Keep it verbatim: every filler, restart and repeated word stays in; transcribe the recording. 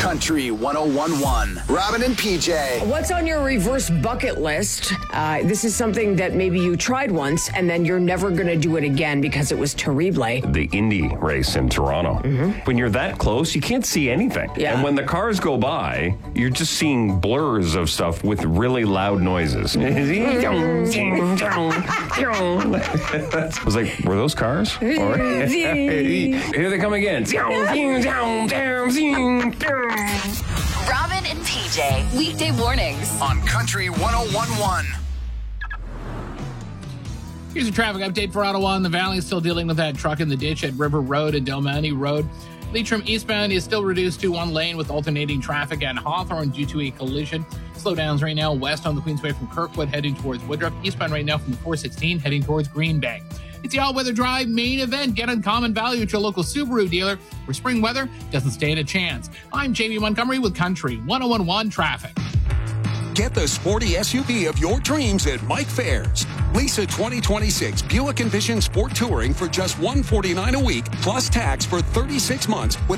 Country one oh one point one. Robin and P J. What's on your reverse bucket list? Uh, this is something that maybe you tried once and then you're never going to do it again because it was terrible. The Indy race in Toronto. Mm-hmm. When you're that close, you can't see anything. Yeah. And when the cars go by, you're just seeing blurs of stuff with really loud noises. I was like, were those cars? Or, here they come again. Robin and P J, weekday mornings on Country one oh one point one. Here's a traffic update for Ottawa and the Valley. Still dealing with that truck in the ditch at River Road and Delmani Road. Leitrim eastbound is still reduced to one lane with alternating traffic at Hawthorne due to a collision. Slowdowns right now west on the Queensway from Kirkwood heading towards Woodruff. Eastbound right now from the four sixteen heading towards Green Bay. It's the all-weather drive main event. Get uncommon value at your local Subaru dealer where spring weather doesn't stand a chance. I'm Jamie Montgomery with Country one oh one point one Traffic. Get the sporty S U V of your dreams at Mike Fairs. Lease a twenty twenty-six Buick Envision Sport Touring for just one hundred forty-nine dollars a week, plus tax for thirty-six months with